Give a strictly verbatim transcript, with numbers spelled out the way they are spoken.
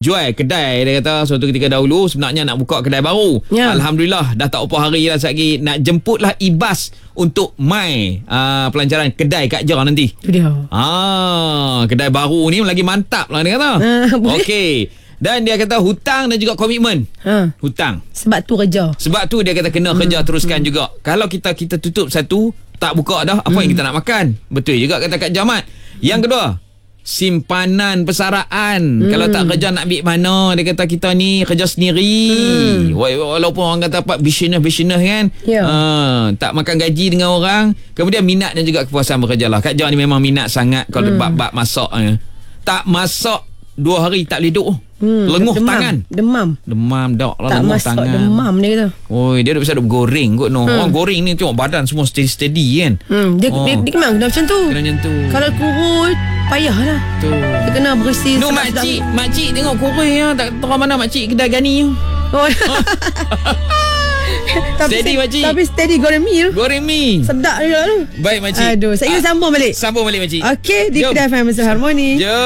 jual kedai. Dia kata suatu ketika dahulu sebenarnya nak buka kedai baru. Ya. Alhamdulillah dah tak apa hari lah lagi nak jemputlah Ibas untuk mai uh, pelancaran kedai Kak Jah nanti. Dia. Ah, kedai baru ni lagi mantap lah dia kata. Uh, Okey. Dan dia kata hutang dan juga komitmen. Ha. Hutang. Sebab tu kerja. Sebab tu dia kata kena hmm. kerja teruskan hmm. juga. Kalau kita kita tutup satu, tak buka dah, apa hmm. yang kita nak makan? Betul juga kata Kak Jamat. Yang kedua, simpanan persaraan. Hmm. Kalau tak kerja nak ambil mana? Dia kata kita ni kerja sendiri. Hmm. Walaupun orang kata apa bisnes-bisnes kan. Ya. Uh, tak makan gaji dengan orang. Kemudian minat dan juga kepuasan bekerja lah. Kak Jah ni memang minat sangat kalau hmm. bab-bab masak. Eh. Tak masak dua hari tak boleh duduk. Hmm, lenguh demam, tangan. Demam. Demam dak lah, tak lenguh masak, tangan. Demam dia kata. Oi, dia dah pasal goreng kot no. Hmm. Orang goreng ni tengok badan semua steady-steady kan. Hmm, dia, oh. dia, dia kena macam tu. Kena macam tu. Kalau kurus payahlah. Tu. Dia kena bersih. No makcik, makcik tengok kurus ya, tak tahu mana makcik kedai gani. Oh. tapi steady makcik. Tapi steady goreng mi tu. Goreng mi. Sedap juga tu. Baik makcik. Aduh, saya ingin sambung balik. Sambung balik makcik. Okey, di Kedai Family Harmony.